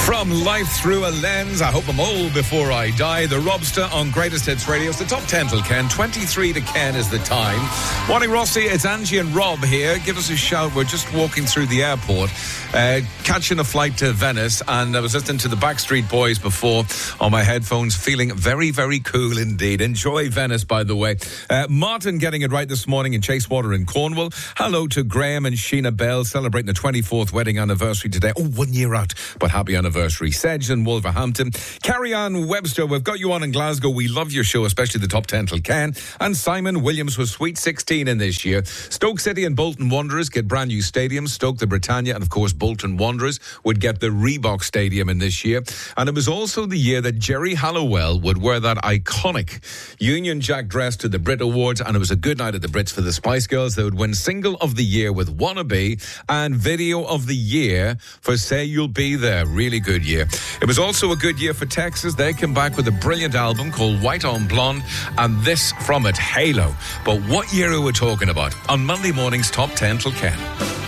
From Life Through a Lens, I hope I'm old before I die. The Robster on Greatest Hits Radio. It's the top 10 till Ken. 23 to Ken is the time. Morning, Rossi. It's Angie and Rob here. Give us a shout. We're just walking through the airport, catching a flight to Venice, and I was listening to the Backstreet Boys before on my headphones, feeling very, very cool indeed. Enjoy Venice, by the way. Martin getting it right this morning in Chasewater in Cornwall. Hello to Graham and Sheena Bell, celebrating the 24th wedding anniversary today. Oh, 1 year out, but happy anniversary. Sedge in Wolverhampton. Carrie-Ann Webster, we've got you on in Glasgow. We love your show, especially the top 10 till Ken. And Simon Williams was sweet 16 in this year. Stoke City and Bolton Wanderers get brand new stadiums. Stoke the Britannia and, of course, Bolton Wanderers would get the Reebok Stadium in this year. And it was also the year that Jerry Halliwell would wear that iconic Union Jack dress to the Brit Awards, and it was a good night at the Brits for the Spice Girls. They would win Single of the Year with Wannabe and Video of the Year for Say You'll Be There. Really good year. It was also a good year for Texas. They came back with a brilliant album called White on Blonde, and this from it, Halo. But what year are we talking about? On Monday morning's Top 10 till Ken.